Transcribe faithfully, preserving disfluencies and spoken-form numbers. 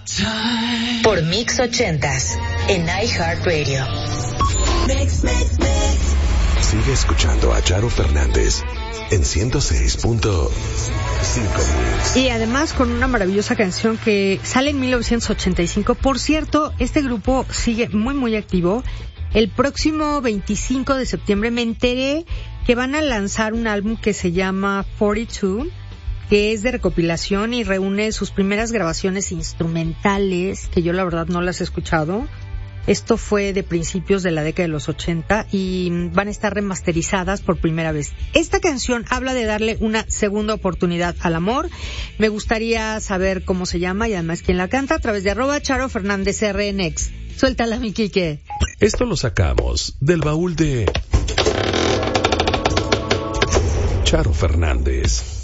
Por Mix ochentas en iHeartRadio. Sigue escuchando a Charo Fernández en ciento seis punto cinco. Y además con una maravillosa canción que sale en mil novecientos ochenta y cinco. Por cierto, este grupo sigue muy muy activo. El próximo veinticinco de septiembre me enteré que van a lanzar un álbum que se llama cuarenta y dos, que es de recopilación y reúne sus primeras grabaciones instrumentales, que yo la verdad no las he escuchado. Esto fue de principios de la década de los ochenta y van a estar remasterizadas por primera vez. Esta canción habla de darle una segunda oportunidad al amor. Me gustaría saber cómo se llama y además quién la canta a través de arroba Charo Fernández R N X. Suéltala, mi Quique. Esto lo sacamos del baúl de Charo Fernández.